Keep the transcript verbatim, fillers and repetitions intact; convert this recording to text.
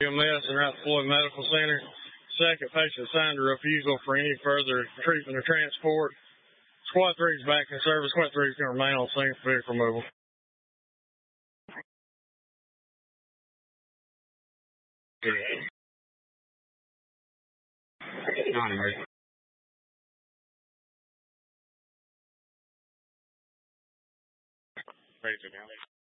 M S and Route Floyd Medical Center. Second patient assigned to refusal for any further treatment or transport. Squad three is back in service. Squad three is going to remain on scene for vehicle removal. Ready to go.